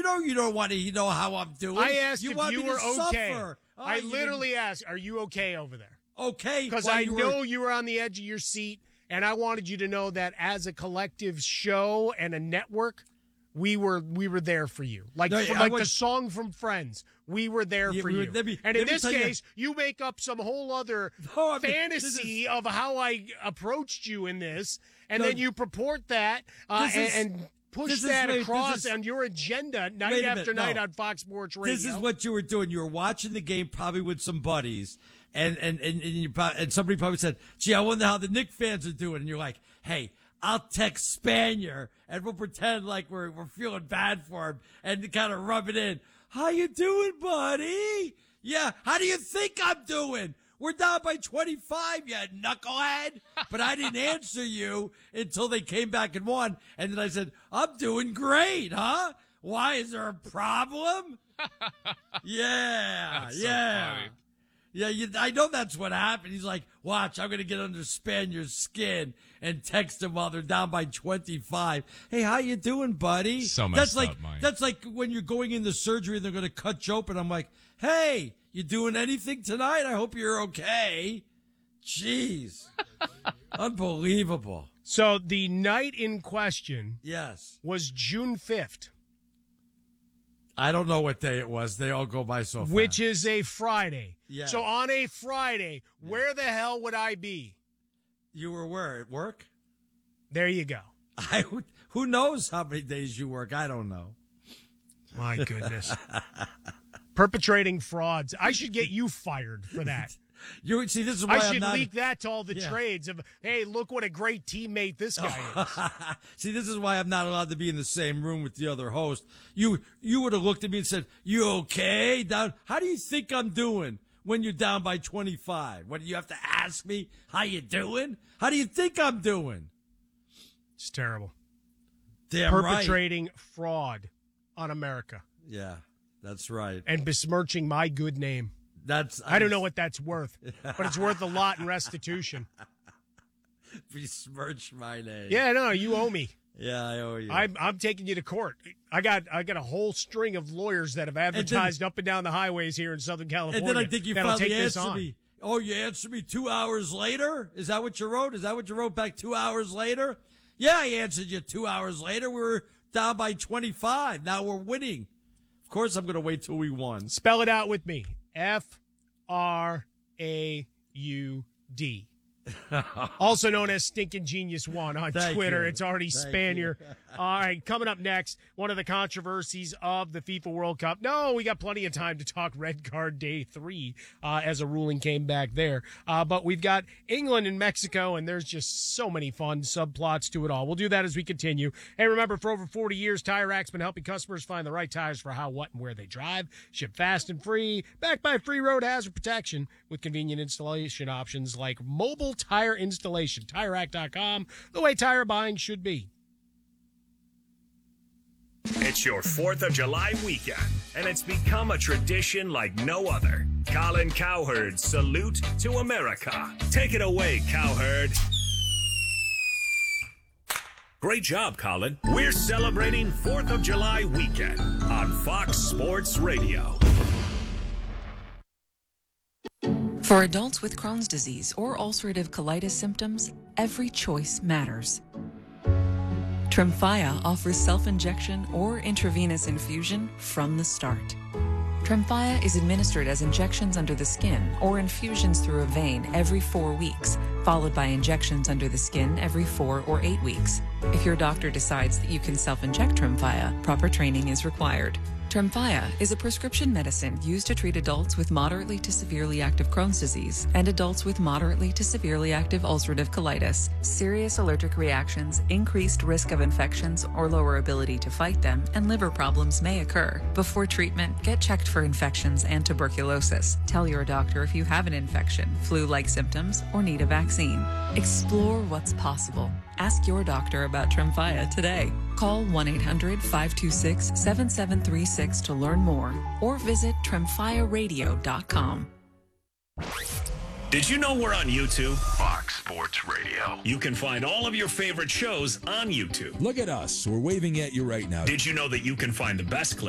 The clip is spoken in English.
know you don't want to know how I'm doing. I asked you if you were okay. Suffer. I literally asked, are you okay over there? Okay. Because I know you were on the edge of your seat, and I wanted you to know that as a collective show and a network, we were there for you. The song from Friends, we were there for you. And in this case, you make up some whole other fantasy of how I approached you in this, and then you purport that and push that across on your agenda night after night on Fox Sports Radio. This is what you were doing. You were watching the game probably with some buddies, and somebody probably said, "Gee, I wonder how the Knicks fans are doing." And you're like, "Hey, I'll text Spanier, and we'll pretend like we're feeling bad for him, and kind of rub it in. How you doing, buddy? Yeah, how do you think I'm doing? We're down by 25, you knucklehead." But I didn't answer you until they came back and won. And then I said, "I'm doing great, huh? Why, is there a problem?" Yeah, That's yeah. so funny. Yeah, I know that's what happened. He's like, "Watch, I'm going to get under Spanier's skin and text him while they're down by 25. Hey, how you doing, buddy?" So messed up, Mike. That's like when you're going into surgery and they're going to cut you open. I'm like, "Hey, you doing anything tonight? I hope you're okay." Jeez. Unbelievable. So the night in question was June 5th. I don't know what day it was. They all go by so fast. Which is a Friday. Yeah. So on a Friday, where the hell would I be? You were where? At work? There you go. Who knows how many days you work? I don't know. My goodness. Perpetrating frauds. I should get you fired for that. This is why I should leak that to all the trades of, hey, look what a great teammate this guy is. See, this is why I'm not allowed to be in the same room with the other host. You would have looked at me and said, "You okay? How do you think I'm doing when you're down by 25? What, do you have to ask me how you doing? How do you think I'm doing?" It's terrible. Damn Perpetrating fraud on America. Yeah, that's right. And besmirching my good name. I don't know what that's worth, but it's worth a lot in restitution. Besmirch my name. Yeah, no, you owe me. Yeah, I owe you. I'm taking you to court. I got a whole string of lawyers that have advertised up and down the highways here in Southern California. And then I think you finally answered me. Oh, you answered me 2 hours later? Is that what you wrote? Is that what you wrote back 2 hours later? Yeah, I answered you 2 hours later. We were down by 25. Now we're winning. Of course I'm going to wait till we won. Spell it out with me. Fraud. Also known as Stinking Genius 1 on Twitter. It's already Spanier. All right, coming up next, one of the controversies of the FIFA World Cup. No, we got plenty of time to talk Red Card Day 3 as a ruling came back there. But we've got England and Mexico, and there's just so many fun subplots to it all. We'll do that as we continue. Hey, remember, for over 40 years, Tire Rack's been helping customers find the right tires for how, what, and where they drive. Ship fast and free, backed by free road hazard protection with convenient installation options like mobile tire installation. TireRack.com, the way tire buying should be. It's your 4th of July weekend, and it's become a tradition like no other. Colin Cowherd's Salute to America. Take it away, Cowherd. Great job, Colin. We're celebrating 4th of July weekend on Fox Sports Radio. For adults with Crohn's disease or ulcerative colitis symptoms, every choice matters. Tremfya offers self-injection or intravenous infusion from the start. Tremfya is administered as injections under the skin or infusions through a vein every 4 weeks, followed by injections under the skin every 4 or 8 weeks. If your doctor decides that you can self-inject Tremfya, proper training is required. Tremfya is a prescription medicine used to treat adults with moderately to severely active Crohn's disease and adults with moderately to severely active ulcerative colitis. Serious allergic reactions, increased risk of infections or lower ability to fight them, and liver problems may occur. Before treatment, get checked for infections and tuberculosis. Tell your doctor if you have an infection, flu-like symptoms, or need a vaccine. Explore what's possible. Ask your doctor about Tremfya today. Call 1-800-526-7736 to learn more or visit tremfyaradio.com. Did you know we're on YouTube? Fox Sports Radio. You can find all of your favorite shows on YouTube. Look at us. We're waving at you right now. Did you know that you can find the best clips